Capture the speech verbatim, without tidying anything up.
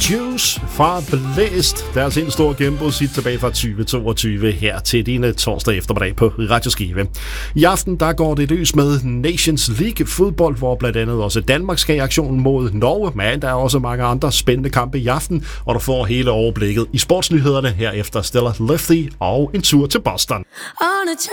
Juice fra Blæst. Deres en stor gennembrudshit tilbage fra tyve toogtyve her til dine torsdag eftermiddag på Radio Skive. I aften der går det løs med Nations League fodbold, hvor blandt andet også Danmark skal i aktion mod Norge, men der er også mange andre spændende kampe i aften, og du får hele overblikket i sportsnyhederne herefter Stella Lefty og en tur til Boston.